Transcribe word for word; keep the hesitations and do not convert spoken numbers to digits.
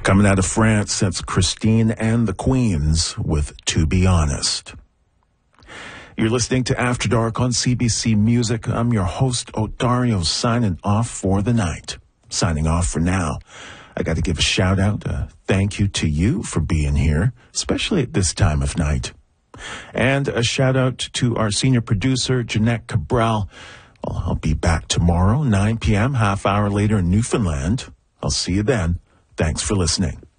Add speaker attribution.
Speaker 1: Coming out of France, that's Christine and the Queens with To Be Honest. You're listening to After Dark on C B C Music. I'm your host, Odario, signing off for the night. Signing off for now. I got to give a shout out, a thank you to you for being here, especially at this time of night. And a shout out to our senior producer, Jeanette Cabral. Well, I'll be back tomorrow, nine p.m., half hour later in Newfoundland. I'll see you then. Thanks for listening.